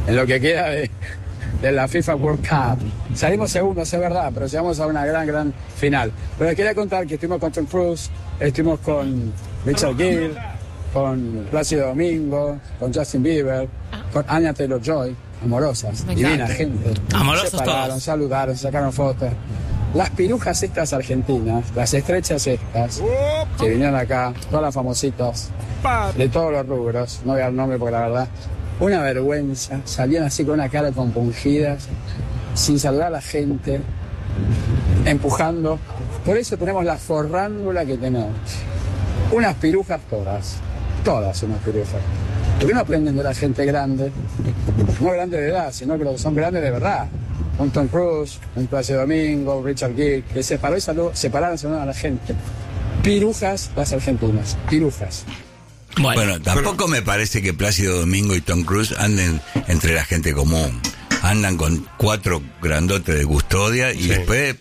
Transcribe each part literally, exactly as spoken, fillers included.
en lo que queda de, de la FIFA World Cup. Salimos segundos, es verdad, pero llegamos a una gran, gran final. Pero les quería contar que estuvimos con Tom Cruise, estuvimos con Richard Gere, con Plácido Domingo, con Justin Bieber, con Anya Taylor-Joy, amorosas, divina gente. Amorosos se pararon, todos. saludaron, sacaron fotos. Las pirujas estas argentinas, las estrechas estas, que vinieron acá, todas las famositas, de todos los rubros, no voy a dar nombre porque la verdad, una vergüenza, salían así con una cara compungida, sin saludar a la gente, empujando. Por eso tenemos la forrándula que tenemos. Unas pirujas todas, todas unas pirujas. ¿Por qué no aprenden de la gente grande? No grande de edad, sino que son grandes de verdad. Un Tom Cruise, un Plácido Domingo, Richard Gere, que se paró y saludó, se pararon y saludaron a la gente. Pirujas las argentinas, pirujas. Bueno, bueno tampoco pero... me parece que Plácido Domingo y Tom Cruise anden entre la gente común. Andan con cuatro grandotes de custodia y sí. después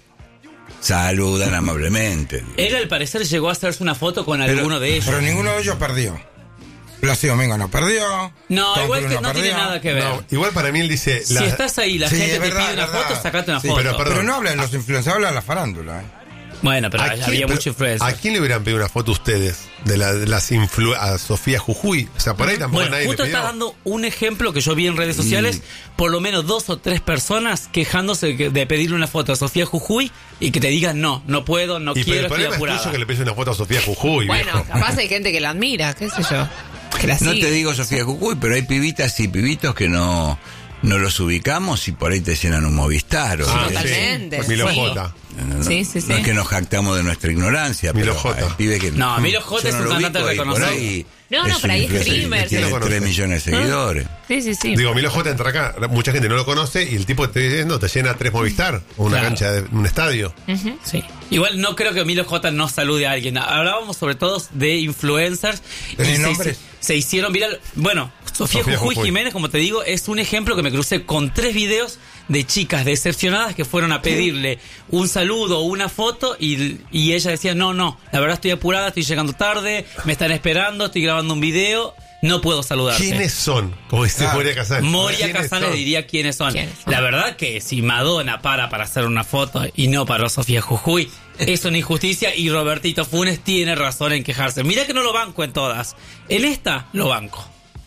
saludan amablemente. Él al parecer llegó a hacerse una foto con pero, alguno de ellos. Pero ninguno de ellos perdió. Plácido Domingo no perdió. No, Tom igual Cruise que no, no tiene nada que ver. No, igual para mí él dice... Si la... estás ahí, la sí, gente te verdad, pide una verdad. foto, sacate una sí, foto. Pero, pero no hablan los influencers, hablan la farándula. ¿eh? Bueno, pero quién, había pero, mucha influencia. ¿A quién le hubieran pedido una foto ustedes? De, la, de las influ a Sofía Jujuy. O sea, por ahí tampoco bueno, nadie justo le pidió. Está dando un ejemplo que yo vi en redes sociales. Mm. Por lo menos dos o tres personas quejándose de, de pedirle una foto a Sofía Jujuy y que te digan no, no puedo, no y quiero, pero estoy apurada. Es tuyo que le pides una foto a Sofía Jujuy. Bueno, viejo. capaz hay gente que la admira, qué sé yo. Que la no sigue. te digo Sofía Jujuy, pero hay pibitas y pibitos que no... No los ubicamos y por ahí te llenan un Movistar. O sí, sea, totalmente. Sí. Milo sí. J. No, no, sí, sí, sí. No es que nos jactamos de nuestra ignorancia. Milo pero J. hay pibe que, no, Milo J es un cantante reconocido. No, no, pero hay streamers. Tiene tres millones de seguidores. Sí, sí, sí. Digo, Milo J entra acá, mucha gente no lo conoce y el tipo te diciendo te llena tres Movistar o una claro. cancha de un estadio. Uh-huh. Sí. Igual no creo que Milo J no salude a alguien. Hablábamos sobre todo de influencers. ¿De y nombres? Se, se hicieron viral. Bueno, Sofía, Sofía Jujuy, Jujuy Jiménez, como te digo, es un ejemplo que me crucé con tres videos de chicas decepcionadas que fueron a pedirle un saludo o una foto y, y ella decía, no, no, la verdad estoy apurada, estoy llegando tarde, me están esperando, estoy grabando un video, no puedo saludarte. ¿Quiénes son? Como dice ah, Moria Kazan. Moria Kazan les diría quiénes son. ¿Quiénes son? La verdad que si Madonna para para hacer una foto y no para Sofía Jujuy, es una injusticia y Robertito Funes tiene razón en quejarse. Mirá que no lo banco en todas. En esta lo banco.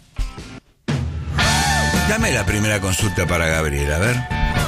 Dame la primera consulta para Gabriel, a ver.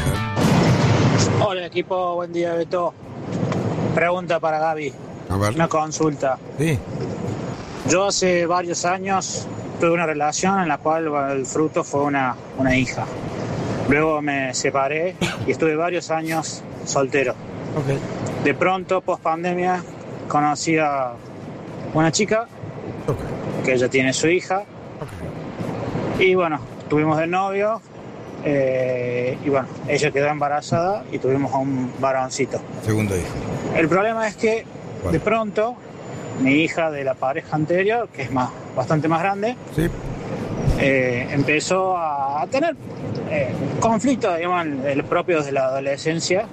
Hola equipo, buen día Beto. Pregunta para Gaby. A ver. Una consulta. Sí. Yo hace varios años tuve una relación en la cual el fruto fue una, una hija. Luego me separé y estuve varios años soltero. Okay. De pronto, post pandemia, conocí a una chica okay. que ella tiene su hija. Okay. Y bueno, tuvimos de novio eh, y bueno, ella quedó embarazada y tuvimos a un varoncito. Segundo hijo. El problema es que bueno. de pronto mi hija de la pareja anterior, que es más bastante más grande, sí. eh, empezó a tener eh, conflictos, digamos, propios de la adolescencia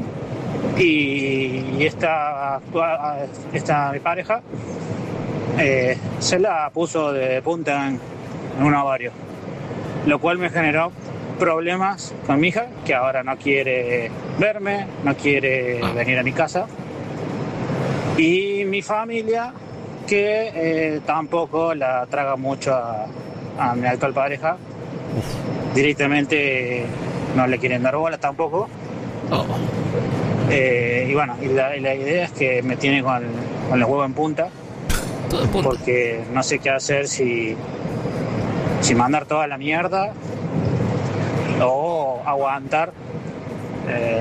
y esta actual, esta mi pareja eh, se la puso de punta en, en un ovario, lo cual me generó problemas con mi hija, que ahora no quiere verme, no quiere ah. venir a mi casa. Y mi familia, que eh, tampoco la traga mucho a, a mi actual pareja. Uf. Directamente no le quieren dar bola tampoco. Oh. Eh, y bueno, y la, y la idea es que me tiene con, con los huevos en punta. Todo en punta. Porque no sé qué hacer, si, si mandar toda la mierda o aguantar eh,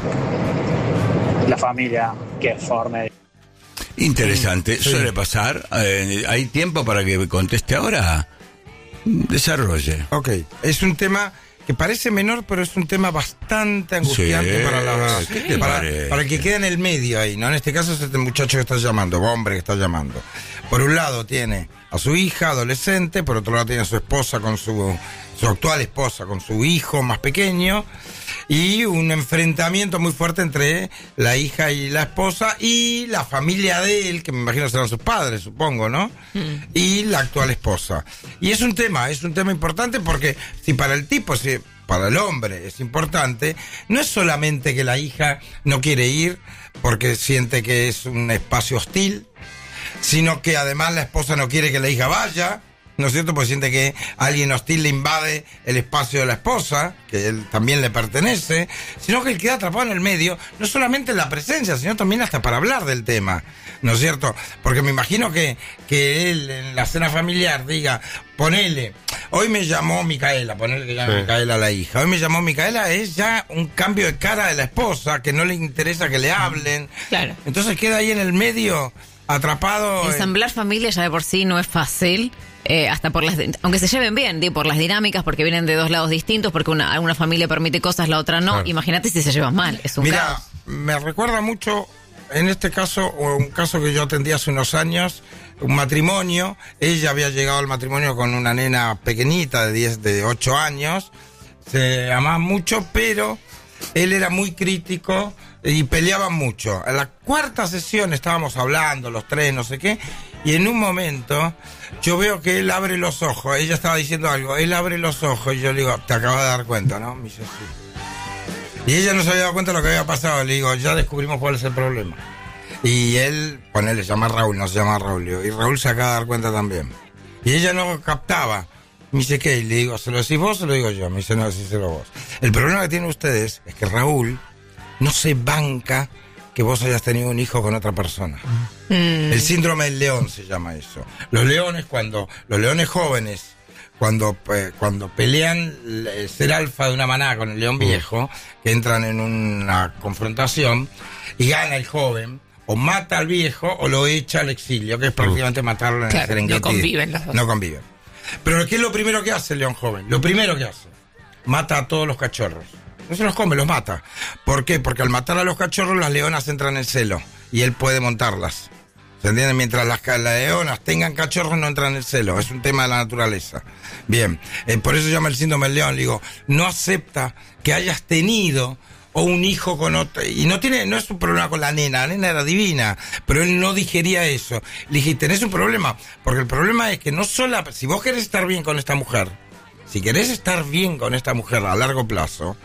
la familia que forme. Interesante, sí. Suele pasar. Eh, ¿Hay tiempo para que conteste ahora? Desarrolle. Ok, es un tema que parece menor, pero es un tema bastante angustiante sí. para la ¿Qué para, parece? para el que queda en el medio ahí, ¿no? En este caso es este muchacho que está llamando, hombre que está llamando. Por un lado tiene a su hija adolescente, por otro lado tiene a su esposa con su su actual esposa con su hijo más pequeño. y un enfrentamiento muy fuerte entre la hija y la esposa y la familia de él, que me imagino serán sus padres, supongo, ¿no? Mm. Y la actual esposa. Y es un tema, es un tema importante porque si para el tipo, si para el hombre es importante, no es solamente que la hija no quiere ir porque siente que es un espacio hostil, sino que además la esposa no quiere que la hija vaya, ¿no es cierto? Porque siente que alguien hostil le invade el espacio de la esposa, que él también le pertenece, sino que él queda atrapado en el medio, no solamente en la presencia, sino también hasta para hablar del tema, ¿no es cierto? Porque me imagino que, que él en la cena familiar diga, ponele, hoy me llamó Micaela, ponele que llama sí. Micaela a la hija, hoy me llamó Micaela, es ya un cambio de cara de la esposa, que no le interesa que le hablen, claro. Entonces queda ahí en el medio, atrapado. Ensamblar en... familia ya de por sí no es fácil. Eh, hasta por las, aunque se lleven bien, di, por las dinámicas, porque vienen de dos lados distintos, porque una, una familia permite cosas, la otra no. Claro. Imagínate si se llevan mal, es un Mira, caos. Me recuerda mucho, en este caso, un caso que yo atendí hace unos años, un matrimonio. Ella había llegado al matrimonio con una nena pequeñita de diez, de ocho años, se amaban mucho, pero él era muy crítico y peleaban mucho. En la cuarta sesión estábamos hablando, los tres, no sé qué, y en un momento yo veo que él abre los ojos, ella estaba diciendo algo, él abre los ojos y yo le digo, te acabas de dar cuenta, ¿no? Me dice, sí. Y ella no se había dado cuenta de lo que había pasado, le digo, ya descubrimos cuál es el problema. Y él, ponele, se llama Raúl, no se llama Raúl, y Raúl se acaba de dar cuenta también. Y ella no captaba. Me dice, ¿qué? Y le digo, ¿se lo decís vos o se lo digo yo? Me dice, no, decíselo vos. El problema que tienen ustedes es que Raúl no se banca que vos hayas tenido un hijo con otra persona. Mm. El síndrome del león se llama eso. Los leones, cuando, los leones jóvenes, cuando, eh, cuando pelean el ser alfa de una manada con el león viejo, que entran en una confrontación y gana el joven, o mata al viejo o lo echa al exilio, que es prácticamente matarlo en claro, el Serengeti. No conviven los dos. No conviven. Pero ¿qué es lo primero que hace el león joven? Lo primero que hace, mata a todos los cachorros. No se los come, los mata. ¿Por qué? Porque al matar a los cachorros las leonas entran en celo y él puede montarlas. ¿Se entiende? Mientras las, las leonas tengan cachorros no entran en el celo. Es un tema de la naturaleza. Bien, eh, por eso se llama el síndrome del león. Le digo, no acepta que hayas tenido o un hijo con otro, y no tiene, no es un problema con la nena, la nena era divina, pero él no digería eso. Le dije, tenés un problema, porque el problema es que no solo, si vos querés estar bien con esta mujer, si querés estar bien con esta mujer a largo plazo,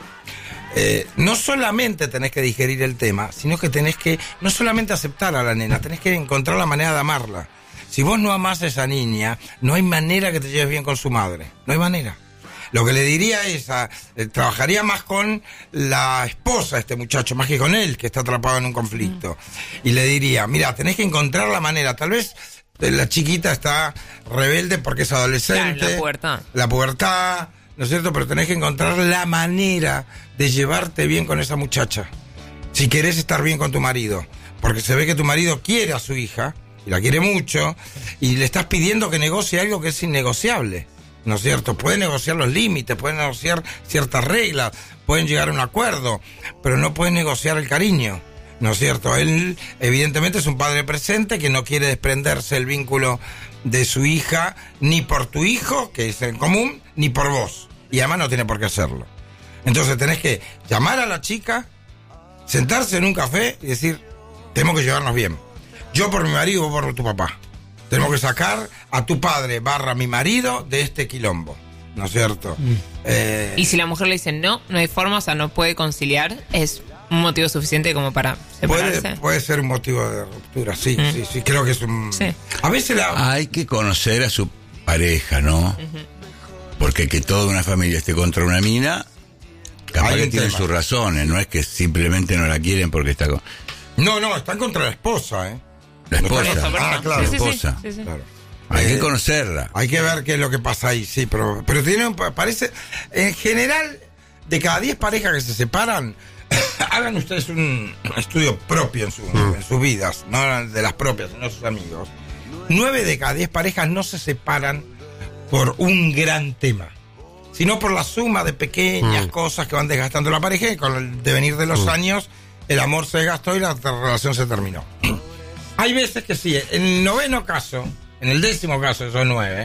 eh, no solamente tenés que digerir el tema, sino que tenés que, no solamente aceptar a la nena, tenés que encontrar la manera de amarla. Si vos no amás a esa niña, no hay manera que te lleves bien con su madre, no hay manera. Lo que le diría es, a, eh, trabajaría más con la esposa de este muchacho, más que con él, que está atrapado en un conflicto. Mm. Y le diría, mira, tenés que encontrar la manera, tal vez la chiquita está rebelde porque es adolescente. Claro, la pubertad. La pubertad, ¿no es cierto? Pero tenés que encontrar la manera de llevarte bien con esa muchacha. Si querés estar bien con tu marido. Porque se ve que tu marido quiere a su hija, y la quiere mucho, y le estás pidiendo que negocie algo que es innegociable. ¿No es cierto? Pueden negociar los límites, pueden negociar ciertas reglas, pueden llegar a un acuerdo, pero no pueden negociar el cariño, ¿no es cierto? Él, evidentemente, es un padre presente que no quiere desprenderse el vínculo de su hija, ni por tu hijo, que es en común, ni por vos. Y además no tiene por qué hacerlo. Entonces tenés que llamar a la chica, sentarse en un café y decir, tenemos que llevarnos bien. Yo por mi marido, vos por tu papá. Tenemos que sacar a tu padre barra mi marido de este quilombo, ¿no es cierto? Mm. Eh, y si la mujer le dice no, no hay forma, o sea, no puede conciliar, es un motivo suficiente como para separarse. Puede, puede ser un motivo de ruptura, sí, mm. sí, sí, creo que es un... Sí. A veces la... Hay que conocer a su pareja, ¿no? Uh-huh. Porque que toda una familia esté contra una mina, capaz que tienen sus razones, no es que simplemente no la quieren porque está con... No, no, están contra la esposa, ¿eh? La esposa. Ah, claro. La esposa. Sí, sí, sí. Claro. Hay eh, que conocerla. Hay que ver qué es lo que pasa ahí, sí, pero, pero tiene, parece, en general, de cada diez parejas que se separan, hagan ustedes un estudio propio en, su, mm. en sus vidas, no de las propias, no de sus amigos. Nueve de cada diez parejas no se separan por un gran tema, sino por la suma de pequeñas mm. cosas que van desgastando la pareja, y con el devenir de los mm. años, el amor se desgastó y la relación se terminó. Hay veces que sí, en el noveno caso, en el décimo caso de esos nueve,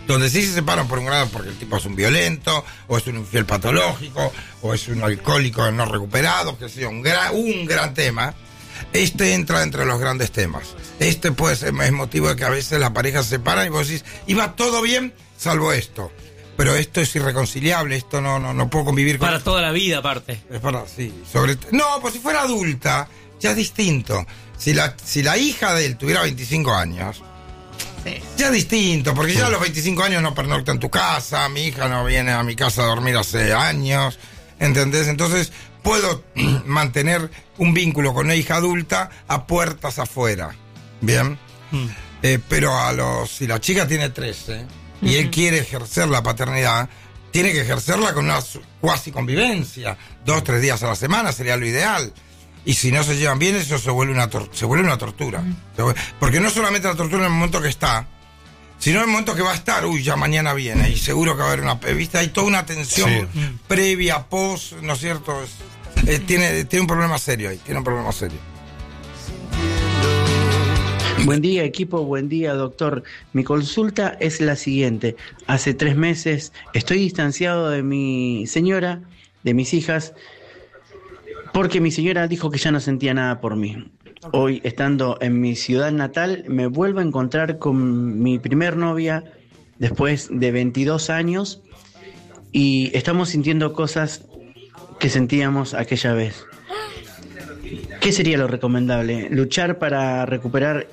Donde sí se separan por un grado porque el tipo es un violento, o es un infiel patológico, o es un alcohólico no recuperado, que sea un gran, un gran tema. Este entra entre los grandes temas. Este puede ser es motivo de que a veces la pareja se separa y vos decís, iba todo bien, salvo esto. Pero esto es irreconciliable, esto no, no, no puedo convivir con... Para toda la vida, aparte. Es para, sí. Sobre, no, pues si fuera adulta, ya es distinto. Si la, si la hija de él tuviera veinticinco años, sí, ya es distinto, porque ya a los veinticinco años no pernocta en tu casa, mi hija no viene a mi casa a dormir hace años, ¿entendés? Entonces puedo mantener un vínculo con una hija adulta a puertas afuera, ¿bien? Mm. Eh, pero a los si la chica tiene trece y uh-huh. él quiere ejercer la paternidad, tiene que ejercerla con una cuasi convivencia, dos, tres días a la semana sería lo ideal. Y si no se llevan bien, eso se vuelve una, tor- se vuelve una tortura. Uh-huh. Vuelve, porque no solamente la tortura en el momento que está, sino en el momento que va a estar, uy, ya mañana viene, y seguro que va a haber una... ¿Viste? Hay toda una tensión sí. previa, post, ¿no es cierto? Es, eh, tiene, tiene un problema serio ahí, tiene un problema serio. Buen día, equipo, buen día, doctor. Mi consulta es la siguiente. Hace tres meses estoy distanciado de mi señora, de mis hijas, porque mi señora dijo que ya no sentía nada por mí. Hoy, estando en mi ciudad natal, me vuelvo a encontrar con mi primer novia después de veintidós años y estamos sintiendo cosas que sentíamos aquella vez. ¿Qué sería lo recomendable? ¿Luchar para recuperar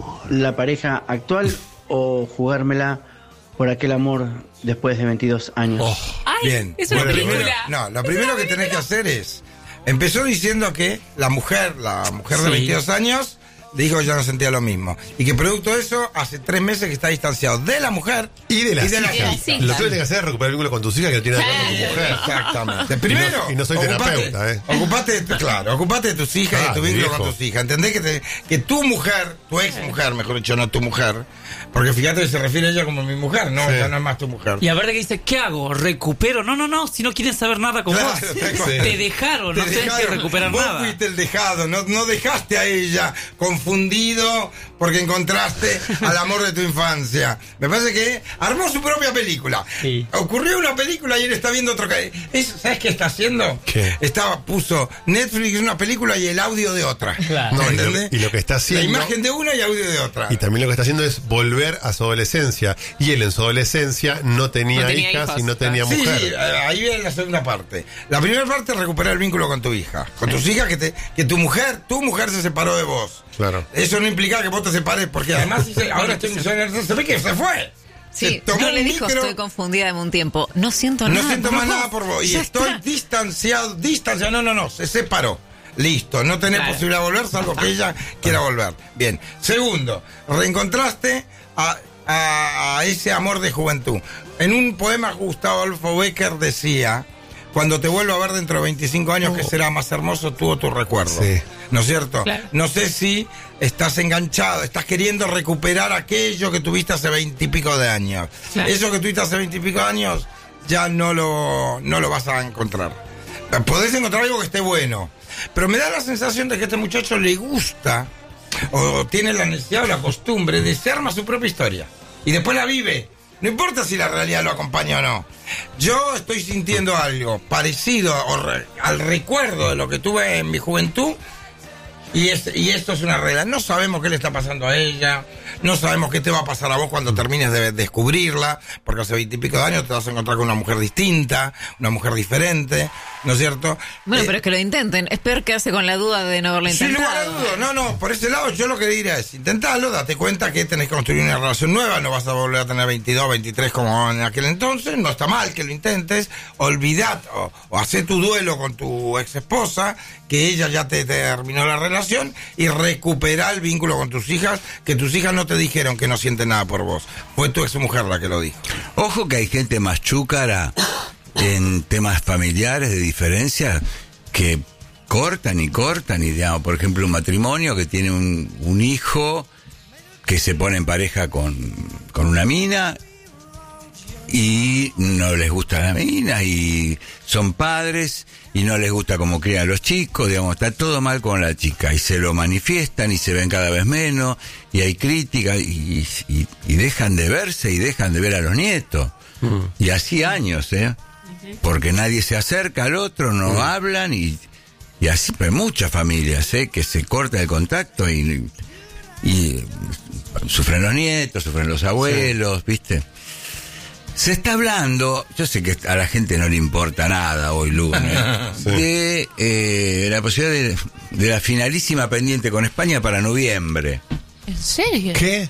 la pareja actual o jugármela por aquel amor después de veintidós años? Oh, Ay, bien. Es una bueno, película. Primero, no, lo primero que tenés que hacer es... Empezó diciendo que la mujer, la mujer de sí. veintidós años, dijo que ya no sentía lo mismo. Y que producto de eso, hace tres meses que está distanciado de la mujer y de las hijas. hijas. Lo que tienes que hacer es recuperar el vínculo con tus hijas que no tiene nada que ver con tu mujer. Exactamente. Primero, y no, y no soy ocupate, terapeuta, ¿eh? Ocupate, claro, ocupate de tus hijas ah, y de tu vínculo viejo. con tus hijas. Entendés que, te, que tu mujer, tu ex mujer, mejor dicho, no tu mujer, porque fíjate que se refiere a ella como mi mujer, no, sí. ya no es más tu mujer. Y aparte que dice, ¿qué hago? ¿Recupero? No, no, no, si no quieren saber nada con claro, vos. Sí. Te dejaron, te no tenés que recuperar vos nada. Vos fuiste el dejado, no, no dejaste a ella confundido porque encontraste al amor de tu infancia. Me parece que armó su propia película. Sí. Ocurrió una película y él está viendo otro... Es, ¿sabes qué está haciendo? ¿Qué? Estaba, puso Netflix una película y el audio de otra. Claro. No, y, lo, y lo que está haciendo... La imagen de una y audio de otra. Y también lo que está haciendo es volver a su adolescencia. Y él en su adolescencia no tenía, no tenía hijas hijos. Y no tenía sí, mujer. Sí, ahí viene la segunda parte. La primera parte es recuperar el vínculo con tu hija. Con tus hijas, que, te, que tu mujer, tu mujer se separó de vos. Claro. Eso no implica que vos te separes, porque además dice, ahora estoy en se ve que se fue. Sí, no le dijo micro, estoy confundida de un tiempo. No siento no nada. No siento más nada por vos. Y ya estoy está. distanciado, distanciado. No, no, no, se separó. Listo, no tenés claro. posibilidad de volver, salvo que ella quiera volver. Bien. Segundo, reencontraste a, a, a ese amor de juventud. En un poema Gustavo Adolfo Bécquer decía: cuando te vuelvo a ver dentro de veinticinco años, oh. que será más hermoso tú o tu recuerdo. Sí. ¿No es cierto? Claro. No sé si estás enganchado, estás queriendo recuperar aquello que tuviste hace veintipico de años. Claro. Eso que tuviste hace veintipico de años, ya no lo, no lo vas a encontrar. Podés encontrar algo que esté bueno. Pero me da la sensación de que a este muchacho le gusta, o tiene la necesidad o la costumbre de se arma su propia historia. Y después la vive. No importa si la realidad lo acompaña o no. Yo estoy sintiendo algo parecido o re, al recuerdo de lo que tuve en mi juventud. Y, es, y esto es una regla. No sabemos qué le está pasando a ella. No sabemos qué te va a pasar a vos cuando termines de descubrirla. Porque hace veintipico de años te vas a encontrar con una mujer distinta, una mujer diferente, ¿no es cierto? Bueno, eh, pero es que lo intenten. Es peor quedarse con la duda de no haberlo intentado. Sin lugar a dudas. No, no, por ese lado yo lo que diría es intentalo, date cuenta que tenés que construir una relación nueva. No vas a volver a tener veintidós, veintitrés como en aquel entonces. No está mal que lo intentes. Olvidad o, o hacé tu duelo con tu ex esposa, que ella ya te, te terminó la relación, y recuperá el vínculo con tus hijas, que tus hijas no te dijeron que no sienten nada por vos. Fue tu ex mujer la que lo dijo. Ojo que hay gente más chúcara en temas familiares de diferencia que cortan y cortan y digamos, por ejemplo, un matrimonio que tiene un, un hijo que se pone en pareja con, con una mina y no les gusta la mina, y son padres y no les gusta cómo crían a los chicos, digamos, está todo mal con la chica, y se lo manifiestan y se ven cada vez menos, y hay crítica, y, y, y dejan de verse y dejan de ver a los nietos. Mm. Y así años, ¿eh? Porque nadie se acerca al otro, no mm. hablan, y, y así, pero muchas familias, ¿eh? Que se corta el contacto y, y sufren los nietos, sufren los abuelos, sí. ¿Viste? Se está hablando, yo sé que a la gente no le importa nada hoy lunes, sí. de eh, la posibilidad de, de la finalísima pendiente con España para noviembre. ¿En serio? ¿Qué?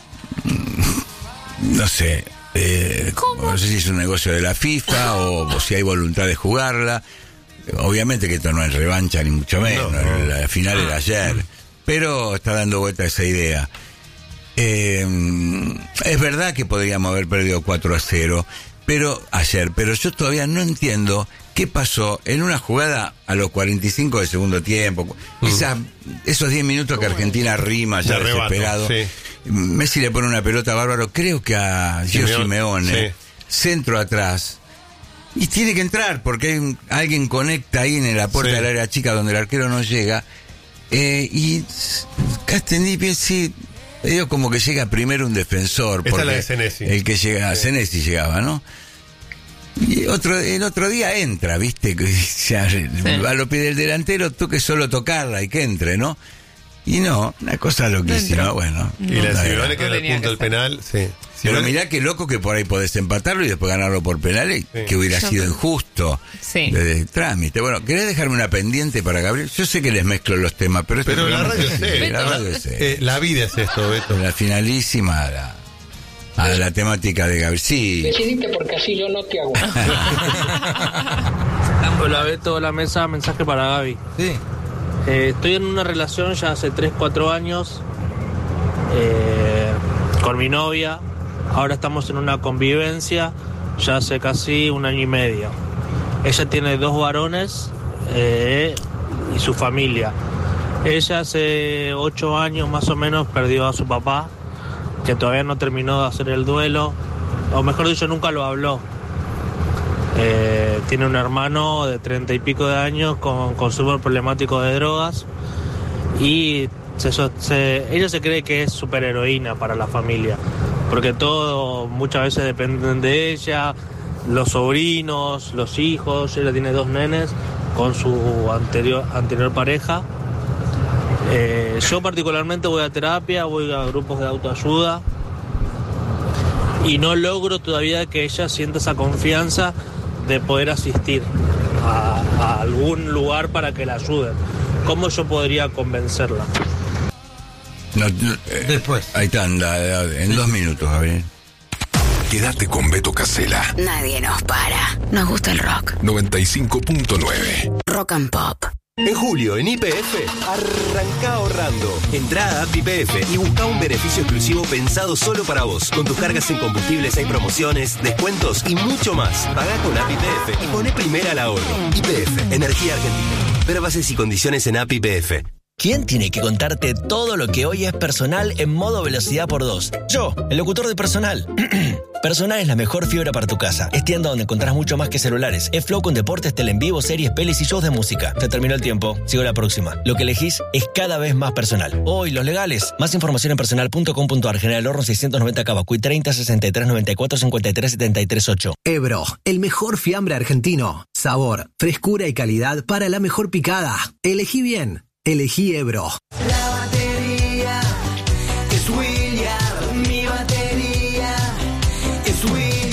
No sé. Eh, ¿Cómo? No sé si es un negocio de la FIFA o, o si hay voluntad de jugarla. Obviamente que esto no es revancha ni mucho menos, no, no. La final era ayer, pero está dando vuelta esa idea. Eh, es verdad que podríamos haber perdido cuatro a cero pero ayer, pero yo todavía no entiendo qué pasó en una jugada a los cuarenta y cinco del segundo tiempo, mm. esa, esos diez minutos que Argentina rima ya desesperado, sí. Messi le pone una pelota bárbaro, creo que a Gio Simeone, sí. Centro atrás, y tiene que entrar porque hay un, alguien conecta ahí en la puerta sí. del área chica donde el arquero no llega, eh, y Castellini sí. Digo, como que llega primero un defensor. Esta es la de Senesi. El que llega, sí. Senesi llegaba, ¿no? Y otro, el otro día entra, ¿viste? Que sí. A lo pide el delantero, tú que solo tocarla y que entre, ¿no? Y no, una cosa loquísima, no bueno. Y no, la Simeone que era el punto del penal, sí. Pero mirá qué loco que por ahí podés empatarlo y después ganarlo por penales, sí. Que hubiera Yo sido creo. injusto sí. desde trámite. Bueno, ¿querés dejarme una pendiente para Gabriel? Yo sé que les mezclo los temas, pero... Pero la radio es sí, la radio es eh, la vida es esto, Beto. La finalísima, la, a la temática de Gabriel. Sí. Decidiste porque así yo no te hago. Hola Beto, hola mesa, mensaje para Gaby. Sí. Eh, estoy en una relación ya hace tres cuatro años eh, con mi novia. Ahora estamos en una convivencia ya hace casi un año y medio. Ella tiene dos varones eh, y su familia. Ella hace ocho años más o menos perdió a su papá, que todavía no terminó de hacer el duelo, o mejor dicho, nunca lo habló. Eh, tiene un hermano de treinta y pico de años con consumo problemático de drogas y se, se, ella se cree que es superheroína para la familia, porque todo muchas veces dependen de ella, los sobrinos, los hijos. Ella tiene dos nenes con su anterior, anterior pareja. Eh, yo particularmente voy a terapia, voy a grupos de autoayuda y no logro todavía que ella sienta esa confianza de poder asistir a, a algún lugar para que la ayuden. ¿Cómo yo podría convencerla? No, no, eh, Después. Ahí está, anda, en dos minutos, Gabriel. Quédate con Beto Casella. Nadie nos para. Nos gusta el rock. noventa y cinco punto nueve. Rock and Pop. En julio, en Y P F, arranca ahorrando. Entrá a Y P F y busca un beneficio exclusivo pensado solo para vos. Con tus cargas en combustibles hay promociones, descuentos y mucho más. Pagá con A P I P F y poné primera al ahorro. Y P F, Energía Argentina. Ver bases y condiciones en A P I P F. ¿Quién tiene que contarte todo lo que hoy es Personal en modo velocidad por dos? Yo, el locutor de Personal. Personal es la mejor fibra para tu casa. Es tienda donde encontrás mucho más que celulares. Es Flow con deportes, tele en vivo, series, pelis y shows de música. Se terminó el tiempo. Sigo la próxima. Lo que elegís es cada vez más Personal. Hoy, los legales. Más información en personal punto com punto a r. General Horno seiscientos noventa Cavacuy treinta sesenta y tres noventa y cuatro cincuenta y tres setenta y tres ocho. Ebro, el mejor fiambre argentino. Sabor, frescura y calidad para la mejor picada. Elegí bien. Elegí Ebro. La batería es William, mi batería es William.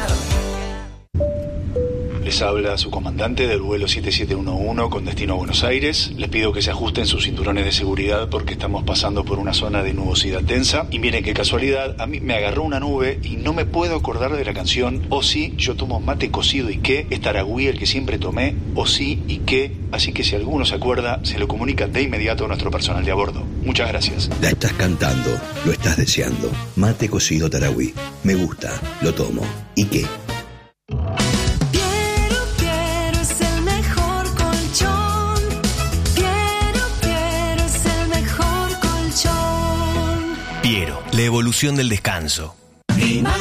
Les habla su comandante del vuelo siete siete uno uno con destino a Buenos Aires. Les pido que se ajusten sus cinturones de seguridad porque estamos pasando por una zona de nubosidad densa. Y miren qué casualidad, a mí me agarró una nube y no me puedo acordar de la canción O sí, yo tomo mate cocido y qué, es Taragüí el que siempre tomé, O sí y qué. Así que si alguno se acuerda, se lo comunica de inmediato a nuestro personal de a bordo. Muchas gracias. La estás cantando, lo estás deseando. Mate cocido Taragüí. Me gusta, lo tomo. ¿Y qué? Piero, la evolución del descanso.